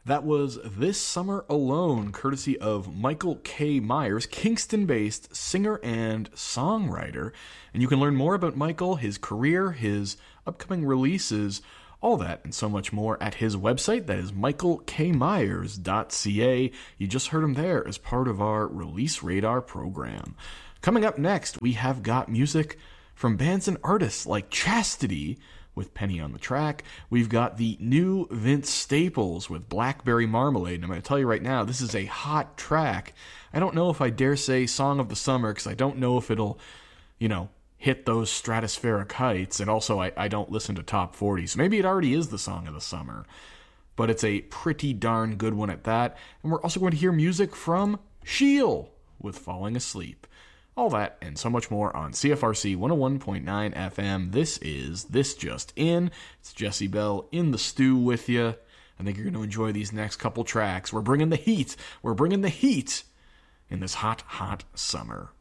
That was This Summer Alone, courtesy of Michael K. Myers, Kingston-based singer and songwriter. And you can learn more about Michael, his career, his upcoming releases, all that and so much more at his website. That is michaelkmyers.ca. You just heard him there as part of our Release Radar program. Coming up next, we have got music from bands and artists like Chastity, with Penny on the track. We've got the new Vince Staples with Blackberry Marmalade. And I'm going to tell you right now, this is a hot track. I don't know if I dare say Song of the Summer, because I don't know if it'll, hit those stratospheric heights. And also, I don't listen to top 40, so maybe it already is the Song of the Summer. But it's a pretty darn good one at that. And we're also going to hear music from Sheel with Falling Asleep. All that and so much more on CFRC 101.9 FM. This is This Just In. It's Jesse Bell in the stew with you. I think you're going to enjoy these next couple tracks. We're bringing the heat. We're bringing the heat in this hot, hot summer.